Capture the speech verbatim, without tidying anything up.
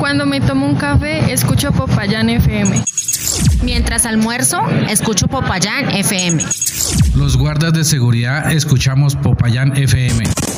Cuando me tomo un café, escucho Popayán F M. Mientras almuerzo, escucho Popayán F M. Los guardas de seguridad escuchamos Popayán F M.